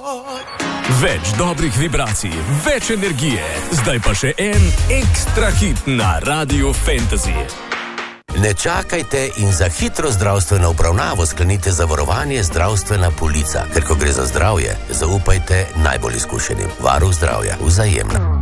Več dobrih vibracij, več energije. Zdaj pa še en ekstra hit na Radiu Fantasy. Ne čakajte in za hitro zdravstveno obravnavo sklenite zavarovanje Zdravstvena polica, ker ko gre za zdravje, zaupajte najbolj izkušenim. Varuh zdravja, Vzajemno.